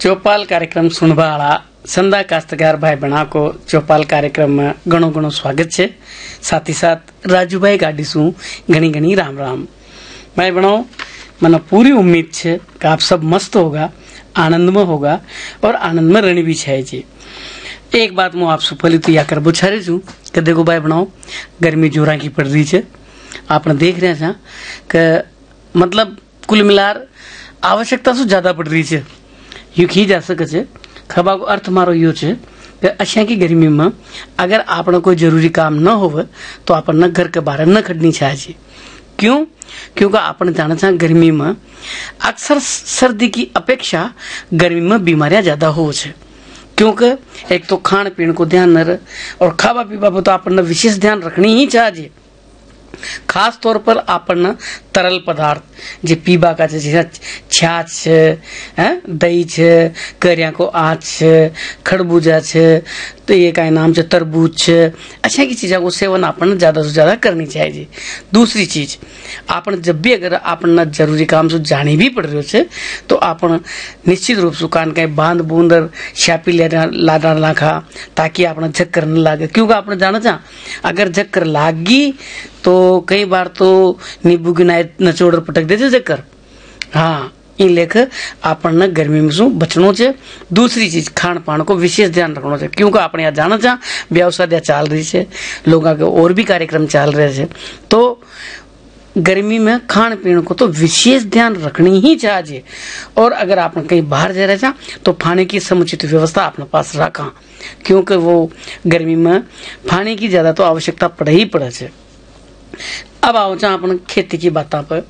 चौपाल कार्यक्रम सुनवा वाला संदा काश्तकार भाई बना को चौपाल कार्यक्रम में घणो घणो स्वागत है। साथ ही साथ राजू भाई गाड़ी सु घनी घनी राम राम। भाई बनो मन पूरी उम्मीद है कि आप सब मस्त होगा, आनंद में होगा और आनंद में रहनी भी चाहिए। एक बात मैं आपसे पहले तो या कर बुछारे छू कि देखो भाई बनाओ गर्मी जोरा की पड़ रही है। आपने देख रहे हैं कि मतलब कुल मिलार आवश्यकता से ज्यादा पड़ रही है। यू की जा सके छे। खबा को अर्थ मारो यो छे कि अशा की गर्मी में अगर आपने कोई जरूरी काम न हो तो आपने घर के बाहर न खड़नी चाहिए। क्यों? क्योंकि आपने जाना चाहिए गर्मी में अक्सर सर्दी की अपेक्षा गर्मी में बीमारियां ज्यादा हो छे। क्योंकि एक तो खान पीन को ध्यान न रहे और खावा पीवा पर तो आपने विशेष ध्यान रखनी ही चाहिए। खास तौर पर आपन तरल पदार्थ जे पीबा का जैसे छाछ है, दही है, करिया को आँच है, खरबूजा है, तो ये का नाम है तरबूज है। अच्छा की चीजों को सेवन आपन ज्यादा से ज्यादा करनी चाहिए। दूसरी चीज आपन जब भी अगर आपन जरूरी काम से जानी भी पड़ रही है तो आपन निश्चित रूप से कान का बांध बूंदर शापी लादा ना खा ताकि आपने झक्कर न लागे। क्योंकि आपने जाना चाह अगर झक्कर लागी तो कई बार तो नींबू की नचोड़ पटक देते चक्कर। हाँ इन लेख आपन गर्मी में शू बचनो छे। दूसरी चीज खान पान को विशेष ध्यान रखना चाहिए। क्योंकि आपने यहाँ जाना चाह ब्याह शादी चल रही है, लोगों के और भी कार्यक्रम चल रहे हैं, तो गर्मी में खान पीन को तो विशेष ध्यान रखनी ही चाहिए। और अगर आप कहीं बाहर जा रहे तो पानी की समुचित व्यवस्था अपने पास रखा। क्योंकि वो गर्मी में पानी की ज्यादा तो आवश्यकता पड़े ही पड़े छे। अब आओ जा अपन खेती की बात पर।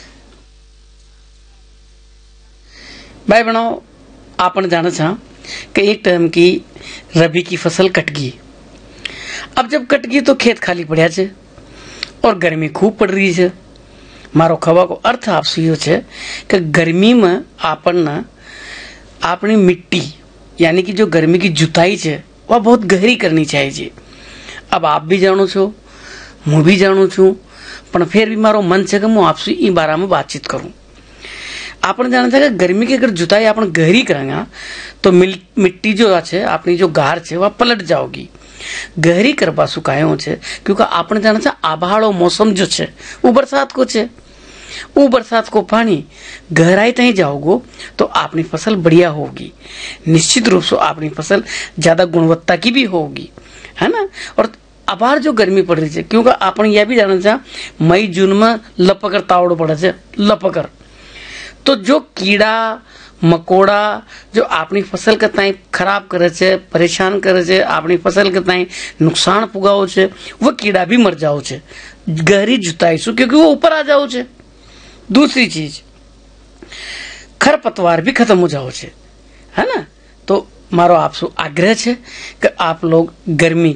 भाई बनाओ आपने जाना चाह कि एक टाइम की रबी की फसल कट गई। अब जब कट गई तो खेत खाली पड़ा छे और गर्मी खूब पड़ रही है। मारो खबा को अर्थ आपसे यो छे कि गर्मी में आपन अपनी मिट्टी यानी कि जो गर्मी की जुताई है वह बहुत गहरी करनी चाहिए। अब आप भी जानो छो, मैं भी जानू छू, पर फिर भी मारो मन है कि मैं आपसे इ बारे में बातचीत करूं। आपने जाना था कि गर्मी की अगर जुताई आपने गहरी करेंगे तो मिट्टी जो है अपनी जो गार है वह पलट जाओगी। गहरी करवा सुकायो छे क्योंकि आपने जाना था आभाड़ो मौसम जो है वो बरसात को छे। वो बरसात को पानी गहराई तक जाओगो तो अपनी फसल बढ़िया होगी। निश्चित रूप से अपनी फसल ज्यादा गुणवत्ता की भी होगी, है ना। और अपार जो गर्मी पड़ रही है क्योंकि आपने यह भी जाना चाह मई जून में लपकर तावड़ो पड़े छे, लपकर। तो जो कीड़ा मकोड़ा जो अपनी फसल के ताई खराब करे छे, परेशान करे छे, अपनी फसल के ताई नुकसान पुगाओ छे, वो कीड़ा भी मर जाओ छे गहरी जुताई से, क्योंकि वो ऊपर आ जाओ छे। दूसरी चीज खरपतवार भी खत्म हो जाओ छे, है ना। तो मारो आपसे आग्रह है कि आप लोग गर्मी